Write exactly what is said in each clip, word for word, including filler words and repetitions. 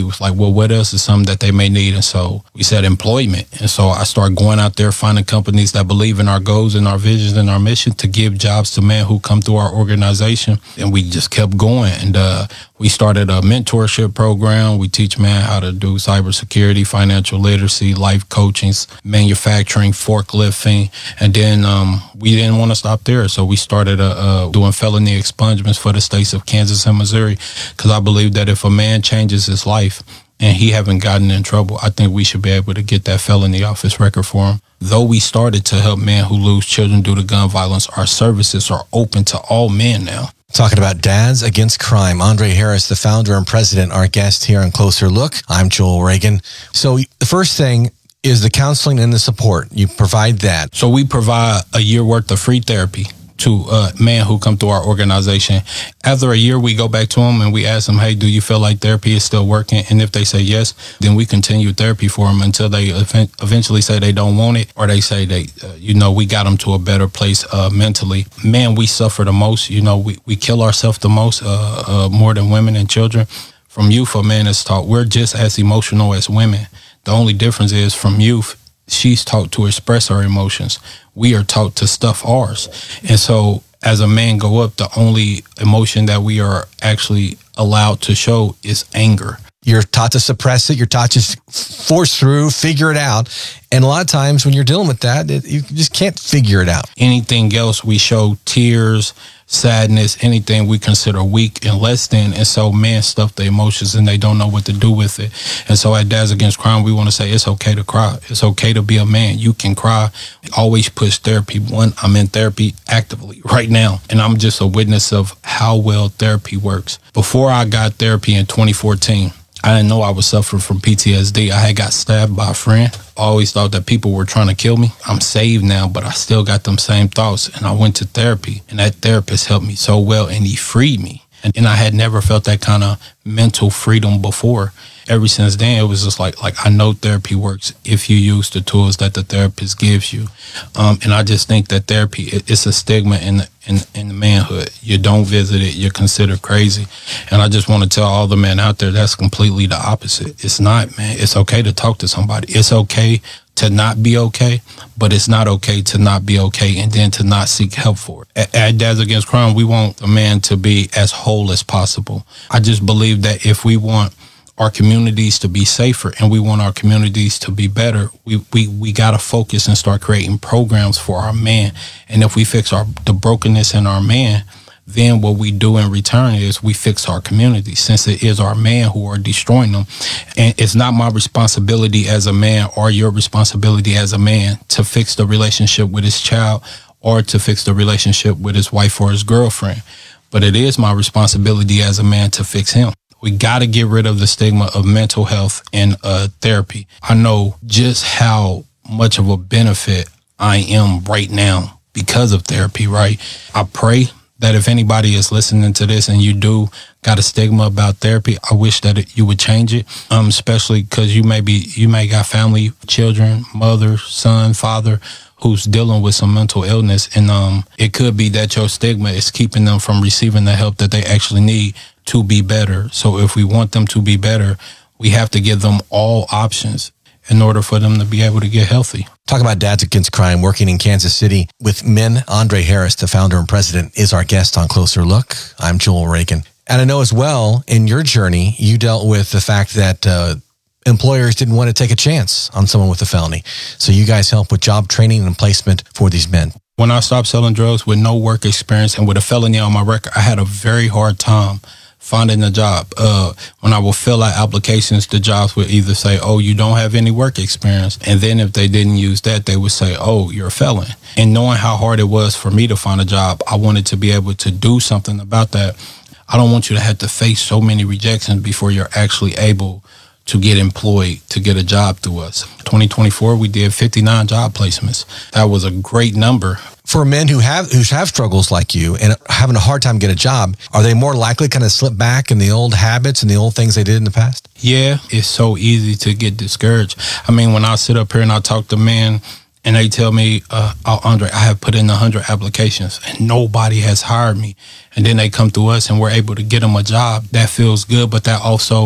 was like, well, what else is something that they may need? And so we said employment. And so I started going out there, finding companies that believe in our goals and our visions and our mission to give jobs to men who come through our organization. And we just kept going. And uh, we started a mentorship program. We teach men how to do cybersecurity, financial literacy, life coaching, manufacturing, forklifting. And then um, we didn't want to stop there. So we started uh, uh, doing felony expungements for the states of Kansas and Missouri, because I believe that if a man changes his life and he haven't gotten in trouble, I think we should be able to get that felony off his record for him. Though we started to help men who lose children due to gun violence, our services are open to all men now. Talking about Dads Against Crime, Andre Harris, the founder and president, our guest here on Closer Look. I'm Joel Reagan. So the first thing is the counseling and the support. You provide that. So we provide a year worth of free therapy to uh, men who come through our organization. After a year, we go back to them and we ask them, hey, do you feel like therapy is still working? And if they say yes, then we continue therapy for them until they ev- eventually say they don't want it, or they say they, uh, you know, we got them to a better place uh, mentally. Man, we suffer the most. You know, we, we kill ourselves the most, uh, uh, more than women and children. From youth, a man is taught we're just as emotional as women. The only difference is from youth, she's taught to express her emotions. We are taught to stuff ours. And so as a man go up, the only emotion that we are actually allowed to show is anger. You're taught to suppress it. You're taught to force through, figure it out. And a lot of times when you're dealing with that, it, you just can't figure it out. Anything else, we show tears, sadness, anything we consider weak and less than. And so men stuff their emotions and they don't know what to do with it. And so at Dads Against Crime, we want to say it's okay to cry. It's okay to be a man. You can cry. Always push therapy. One, I'm in therapy actively right now, and I'm just a witness of how well therapy works. Before I got therapy in twenty fourteen, I didn't know I was suffering from P T S D. I had got stabbed by a friend. I always thought that people were trying to kill me. I'm saved now, but I still got them same thoughts. And I went to therapy, and that therapist helped me so well, and he freed me. And, and I had never felt that kind of mental freedom before. Ever since then, it was just like, like I know therapy works if you use the tools that the therapist gives you. Um, and I just think that therapy, it, it's a stigma in the, in, in the manhood. You don't visit it, you're considered crazy. And I just want to tell all the men out there, that's completely the opposite. It's not, man. It's okay to talk to somebody. It's okay to not be okay, but it's not okay to not be okay and then to not seek help for it. At, at Dads Against Crime, we want a man to be as whole as possible. I just believe that if we want our communities to be safer and we want our communities to be better, we we, we got to focus and start creating programs for our man. And if we fix our the brokenness in our man, then what we do in return is we fix our community, since it is our man who are destroying them. And it's not my responsibility as a man or your responsibility as a man to fix the relationship with his child or to fix the relationship with his wife or his girlfriend. But it is my responsibility as a man to fix him. We got to get rid of the stigma of mental health and uh, therapy. I know just how much of a benefit I am right now because of therapy, right? I pray that if anybody is listening to this and you do got a stigma about therapy, I wish that it, you would change it, um, especially because you may be, you may got family, children, mother, son, father, who's dealing with some mental illness. And um, it could be that your stigma is keeping them from receiving the help that they actually need to be better. So if we want them to be better, we have to give them all options in order for them to be able to get healthy. Talk about Dads Against Crime, working in Kansas City with men. Andre Harris, the founder and president, is our guest on Closer Look. I'm Joel Reagan. And I know as well, in your journey, you dealt with the fact that uh, employers didn't want to take a chance on someone with a felony. So you guys help with job training and placement for these men. When I stopped selling drugs with no work experience and with a felony on my record, I had a very hard time finding a job. Uh, when I would fill out applications, the jobs would either say, oh, you don't have any work experience. And then if they didn't use that, they would say, oh, you're a felon. And knowing how hard it was for me to find a job, I wanted to be able to do something about that. I don't want you to have to face so many rejections before you're actually able to get employed, to get a job through us. twenty twenty-four, we did fifty-nine job placements. That was a great number. For men who have who have struggles like you and having a hard time get a job, are they more likely to kind of slip back in the old habits and the old things they did in the past? Yeah, it's so easy to get discouraged. I mean, when I sit up here and I talk to men and they tell me, uh, oh, Andre, I have put in one hundred applications and nobody has hired me. And then they come to us and we're able to get them a job. That feels good, but that also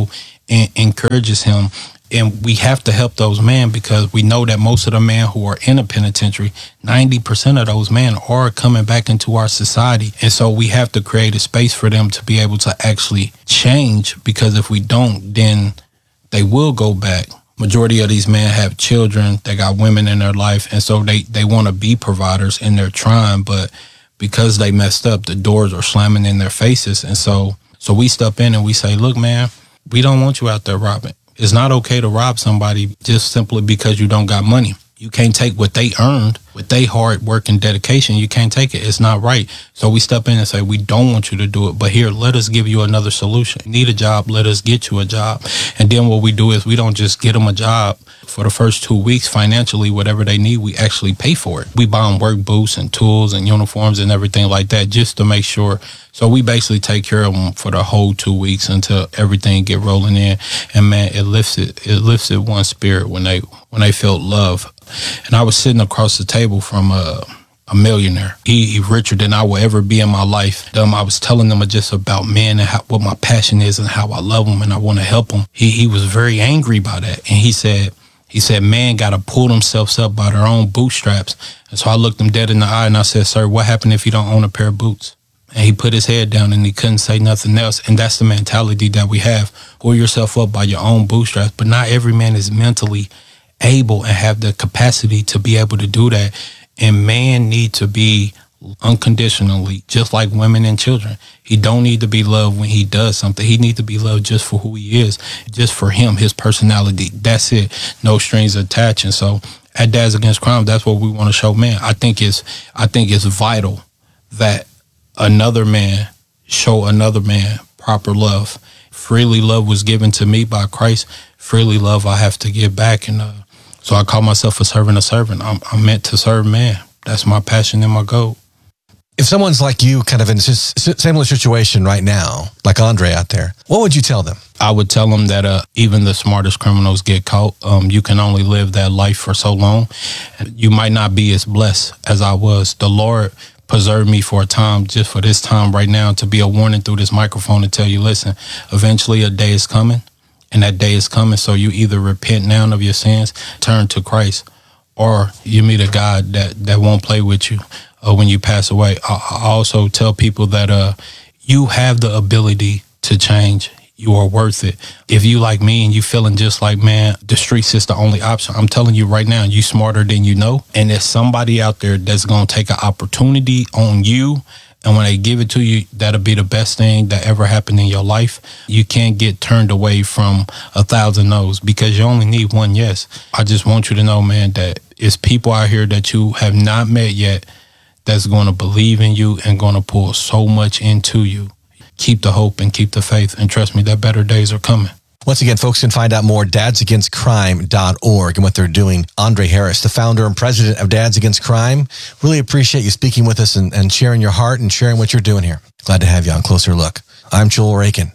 and encourages him. And we have to help those men because we know that most of the men who are in a penitentiary, ninety percent of those men are coming back into our society. And so we have to create a space for them to be able to actually change, because if we don't, then they will go back. Majority of these men have children, they got women in their life, and so they, they want to be providers and they're trying, but because they messed up, the doors are slamming in their faces. And so so we step in and we say, look, man, we don't want you out there robbing. It's not okay to rob somebody just simply because you don't got money. You can't take what they earned with their hard work and dedication. You can't take it. It's not right. So we step in and say, we don't want you to do it, but here, let us give you another solution. Need a job, let us get you a job. And then what we do is we don't just get them a job for the first two weeks financially, whatever they need, we actually pay for it. We buy them work boots and tools and uniforms and everything like that just to make sure. So we basically take care of them for the whole two weeks until everything get rolling in. And man, it lifts it, it lifts it one spirit when they, when they felt love. And I was sitting across the table from a, a millionaire. He, he richer than I will ever be in my life. Um, I was telling them just about men and how, what my passion is and how I love them and I want to help them. He he was very angry by that. And he said, he said, man got to pull themselves up by their own bootstraps. And so I looked him dead in the eye and I said, sir, what happened if you don't own a pair of boots? And he put his head down and he couldn't say nothing else. And that's the mentality that we have. Pull yourself up by your own bootstraps. But not every man is mentally able and have the capacity to be able to do that. And man need to be unconditionally, just like women and children. He don't need to be loved when he does something. He need to be loved just for who he is, just for him, his personality. That's it. No strings attached. And so at Dads Against Crime, that's what we want to show men. I think it's I think it's vital that another man show another man proper love. Freely love was given to me by Christ. Freely love I have to give back. And uh, so I call myself a servant of servant. I'm, I'm meant to serve man. That's my passion and my goal. If someone's like you, kind of in a similar situation right now, like Andre out there, what would you tell them? I would tell them that uh, even the smartest criminals get caught. Um, you can only live that life for so long. You might not be as blessed as I was. The Lord preserved me for a time, just for this time right now, to be a warning through this microphone to tell you, listen, eventually a day is coming, and that day is coming. So you either repent now of your sins, turn to Christ, or you meet a God that, that won't play with you uh, when you pass away. I, I also tell people that uh, you have the ability to change. You are worth it. If you like me and you feeling just like, man, the streets is the only option, I'm telling you right now, you smarter than you know. And there's somebody out there that's going to take an opportunity on you. And when they give it to you, that'll be the best thing that ever happened in your life. You can't get turned away from a thousand no's because you only need one yes. I just want you to know, man, that it's people out here that you have not met yet that's going to believe in you and going to pour so much into you. Keep the hope and keep the faith. And trust me, that better days are coming. Once again, folks can find out more at dads against crime dot org and what they're doing. Andre Harris, the founder and president of Dads Against Crime. Really appreciate you speaking with us and, and sharing your heart and sharing what you're doing here. Glad to have you on Closer Look. I'm Joel Rakin.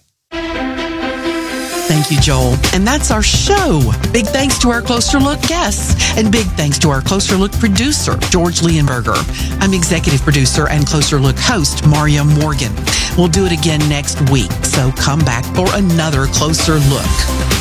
Thank you, Joel. And that's our show. Big thanks to our Closer Look guests and big thanks to our Closer Look producer, George Leonberger. I'm executive producer and Closer Look host, Maria Morgan. We'll do it again next week, so come back for another Closer Look.